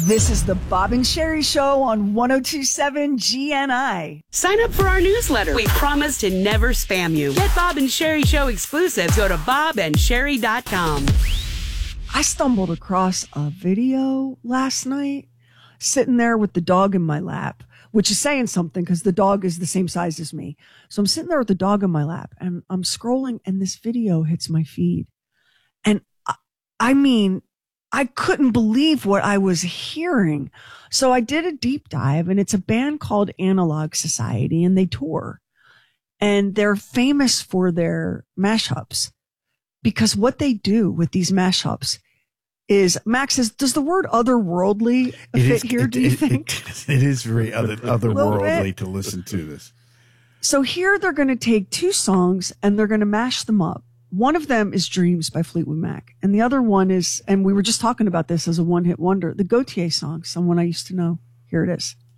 This is the Bob and Sherry Show on 102.7 GNI. Sign up for our newsletter. We promise to never spam you. Get Bob and Sherry Show exclusives. Go to bobandsherry.com. I stumbled across a video last night, sitting there with the dog in my lap, which is saying something because the dog is the same size as me. So I'm sitting there with the dog in my lap and I'm scrolling and this video hits my feed. And I mean, I couldn't believe what I was hearing. So I did a deep dive, and it's a band called Analog Society, and they tour. And they're famous for their mashups, because what they do with these mashups is, Max, does the word otherworldly fit here, do you think? It is very otherworldly to listen to this. So here they're going to take two songs and they're going to mash them up. One of them is Dreams by Fleetwood Mac. And the other one is, and we were just talking about this as a one-hit wonder, the Gautier song, Someone I Used to Know. Here it is.